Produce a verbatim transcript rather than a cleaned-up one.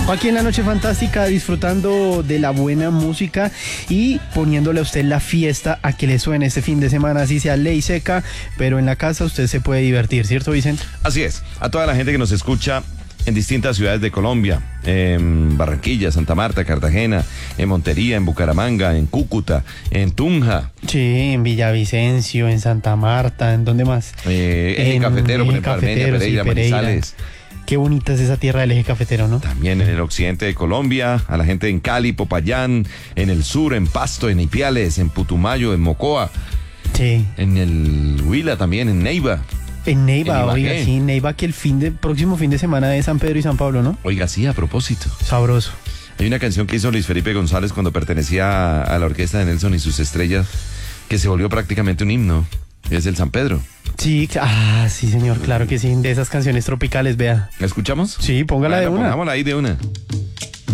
Aquí en La Noche Fantástica, disfrutando de la buena música y poniéndole a usted la fiesta a que le suene este fin de semana, así sea ley seca, pero en la casa usted se puede divertir, ¿cierto, Vicente? Así es, a toda la gente que nos escucha en distintas ciudades de Colombia, en Barranquilla, Santa Marta, Cartagena, en Montería, en Bucaramanga, en Cúcuta, en Tunja. Sí, en Villavicencio, en Santa Marta, ¿en dónde más? Eh, eje en cafetero, por eje ejemplo, Armenia, cafetero, Pereira, sí, Pereira. Manizales. Qué bonita es esa tierra del eje cafetero, ¿no? También en el occidente de Colombia, a la gente en Cali, Popayán, en el sur, en Pasto, en Ipiales, en Putumayo, en Mocoa, Sí. en el Huila también, en Neiva. En Neiva, En Ibagué. oiga, sí, Neiva, que el fin de, próximo fin de semana de San Pedro y San Pablo, ¿no? Oiga, sí, a propósito. Sabroso. Hay una canción que hizo Luis Felipe González cuando pertenecía a la orquesta de Nelson y sus estrellas, que se volvió prácticamente un himno. Es el San Pedro. Sí, cl- ah, sí, señor, claro que sí, de esas canciones tropicales, vea. ¿La escuchamos? Sí, póngala de Bueno, una. Pongámosla ahí de una.